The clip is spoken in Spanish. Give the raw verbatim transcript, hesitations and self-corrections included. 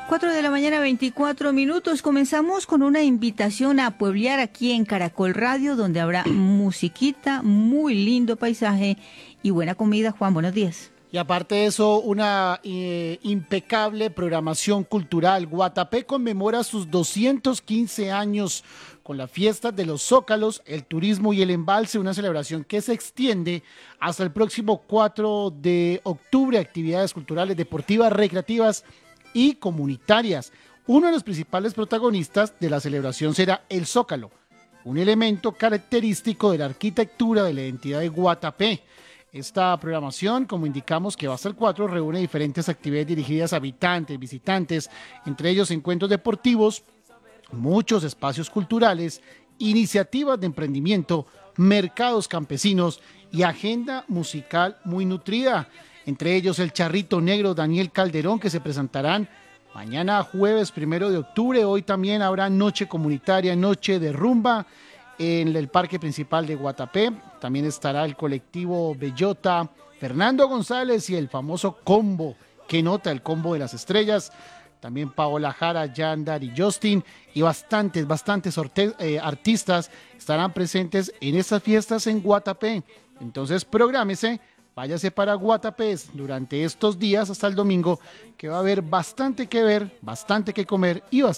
Cuatro de la mañana, veinticuatro minutos. Comenzamos con una invitación a pueblear aquí en Caracol Radio, donde habrá musiquita, muy lindo paisaje y buena comida. Juan, buenos días. Y aparte de eso, una eh, impecable programación cultural. Guatapé conmemora sus doscientos quince años con la fiesta de los Zócalos, el turismo y el embalse, una celebración que se extiende hasta el próximo cuatro de octubre. Actividades culturales, deportivas, recreativas y comunitarias. Uno de los principales protagonistas de la celebración será el Zócalo, un elemento característico de la arquitectura de la identidad de Guatapé. Esta programación, como indicamos que va hasta el cuatro, reúne diferentes actividades dirigidas a habitantes, visitantes, entre ellos encuentros deportivos, muchos espacios culturales, iniciativas de emprendimiento, mercados campesinos y agenda musical muy nutrida. Entre ellos el Charrito Negro Daniel Calderón, que se presentarán mañana jueves primero de octubre. Hoy también habrá noche comunitaria, noche de rumba en el parque principal de Guatapé. También estará el colectivo Bellota, Fernando González y el famoso combo, que nota el combo de las estrellas. También Paola Jara, Yandar y Justin y bastantes, bastantes sorte- eh, artistas estarán presentes en estas fiestas en Guatapé. Entonces prográmese, váyase para Guatapé durante estos días hasta el domingo, que va a haber bastante que ver, bastante que comer y bastante